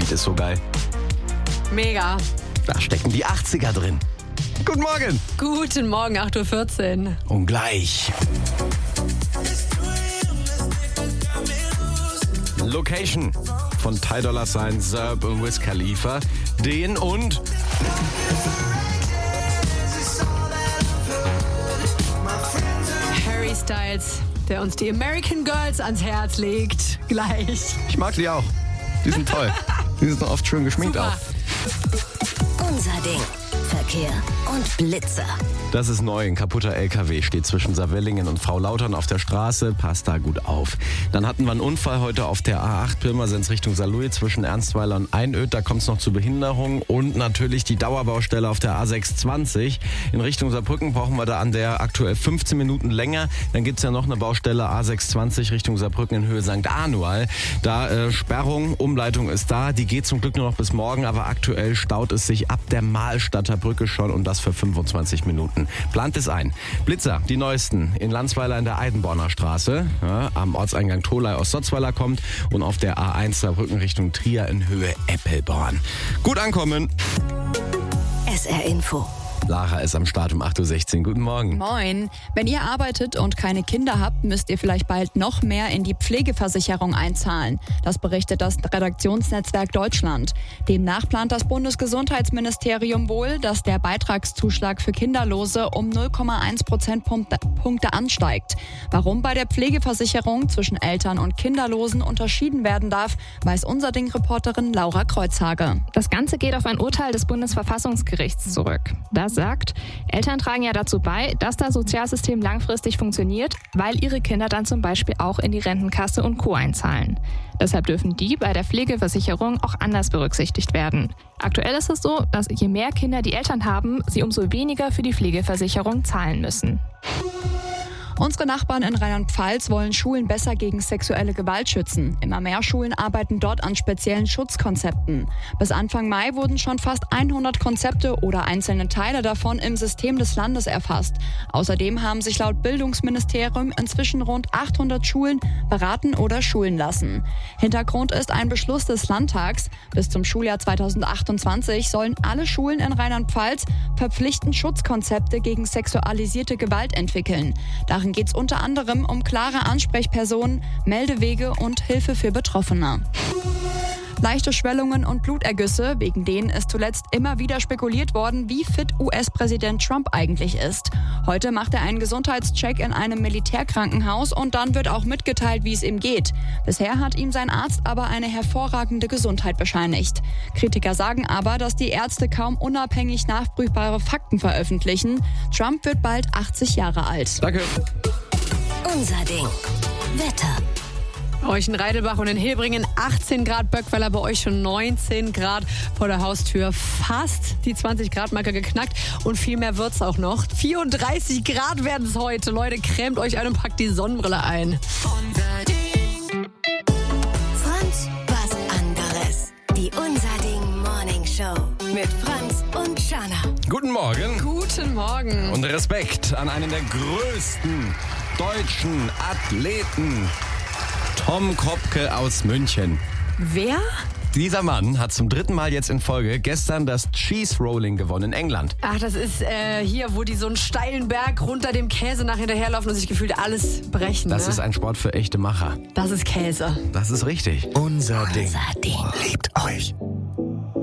Beat ist so geil. Mega. Da stecken die 80er drin. Guten Morgen. Guten Morgen, 8.14 Uhr. Und gleich. Location von Ty Dolla $ign, Zerb und Wiz Khalifa. Den und Harry Styles, der uns die American Girls ans Herz legt. Gleich. ich mag die auch. Die sind toll. Die sind oft schön geschminkt Super. auch. Unser Ding. Verkehr und Blitzer. Das ist neu. Ein kaputter LKW steht zwischen Saarwellingen und Frau Lautern auf der Straße. Passt da gut auf. Dann hatten wir einen Unfall heute auf der A8 Pirmasens Richtung Saarlouis zwischen Ernstweiler und Einöd. Da kommt es noch zu Behinderung. Und natürlich die Dauerbaustelle auf der A620. In Richtung Saarbrücken brauchen wir da an der aktuell 15 Minuten länger. Dann gibt es ja noch eine Baustelle A620 Richtung Saarbrücken in Höhe St. Anual. Da Sperrung, Umleitung ist da. Die geht zum Glück nur noch bis morgen. Aber aktuell staut es sich ab der Mahlstadter Brücke schon und das für 25 Minuten. Plant es ein. Blitzer, die neuesten. In Landsweiler in der Eidenborner Straße. Ja, am Ortseingang Tholey aus Sotzweiler kommt. Und auf der A1 Saarbrücken Richtung Trier in Höhe Eppelborn. Gut ankommen. SR Info. Lara ist am Start um 8.16 Uhr. Guten Morgen. Moin. Wenn ihr arbeitet und keine Kinder habt, müsst ihr vielleicht bald noch mehr in die Pflegeversicherung einzahlen. Das berichtet das Redaktionsnetzwerk Deutschland. Demnach plant das Bundesgesundheitsministerium wohl, dass der Beitragszuschlag für Kinderlose um 0,1 Prozentpunkte ansteigt. Warum bei der Pflegeversicherung zwischen Eltern und Kinderlosen unterschieden werden darf, weiß unser Ding-Reporterin Laura Kreuzhage. Das Ganze geht auf ein Urteil des Bundesverfassungsgerichts zurück. Das sagt, Eltern tragen ja dazu bei, dass das Sozialsystem langfristig funktioniert, weil ihre Kinder dann zum Beispiel auch in die Rentenkasse und Co. einzahlen. Deshalb dürfen die bei der Pflegeversicherung auch anders berücksichtigt werden. Aktuell ist es so, dass je mehr Kinder die Eltern haben, sie umso weniger für die Pflegeversicherung zahlen müssen. Unsere Nachbarn in Rheinland-Pfalz wollen Schulen besser gegen sexuelle Gewalt schützen. Immer mehr Schulen arbeiten dort an speziellen Schutzkonzepten. Bis Anfang Mai wurden schon fast 100 Konzepte oder einzelne Teile davon im System des Landes erfasst. Außerdem haben sich laut Bildungsministerium inzwischen rund 800 Schulen beraten oder schulen lassen. Hintergrund ist ein Beschluss des Landtags. Bis zum Schuljahr 2028 sollen alle Schulen in Rheinland-Pfalz verpflichtend Schutzkonzepte gegen sexualisierte Gewalt entwickeln. Darin geht es unter anderem um klare Ansprechpersonen, Meldewege und Hilfe für Betroffene. Leichte Schwellungen und Blutergüsse, wegen denen ist zuletzt immer wieder spekuliert worden, wie fit US-Präsident Trump eigentlich ist. Heute macht er einen Gesundheitscheck in einem Militärkrankenhaus und dann wird auch mitgeteilt, wie es ihm geht. Bisher hat ihm sein Arzt aber eine hervorragende Gesundheit bescheinigt. Kritiker sagen aber, dass die Ärzte kaum unabhängig nachprüfbare Fakten veröffentlichen. Trump wird bald 80 Jahre alt. Danke. Unser Ding. Wetter. Bei euch in Reidelbach und in Hilbringen 18 Grad, Böckweiler bei euch schon 19 Grad, vor der Haustür fast die 20-Grad-Marke geknackt und viel mehr wird's auch noch. 34 Grad werden es heute. Leute, cremt euch ein und packt die Sonnenbrille ein. Franz, was anderes. Die Unser Ding Morning Show mit Franz und Shana. Guten Morgen. Guten Morgen. Und Respekt an einen der größten deutschen Athleten. Tom Kropke aus München. Wer? Dieser Mann hat zum 3. Mal jetzt in Folge gestern das Cheese Rolling gewonnen in England. Ach, das ist hier, wo die so einen steilen Berg runter dem Käse nach hinterherlaufen und sich gefühlt alles brechen. Das ist ein Sport für echte Macher. Das ist Käse. Das ist richtig. Unser Ding. Liebt euch.